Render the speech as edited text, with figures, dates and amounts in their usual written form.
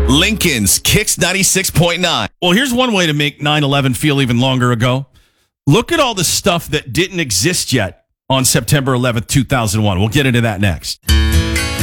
Lincoln's Kicks 96.9. Well, here's one way to make 9/11 feel even longer ago. Look at all the stuff that didn't exist yet on September 11th, 2001. We'll get into that next.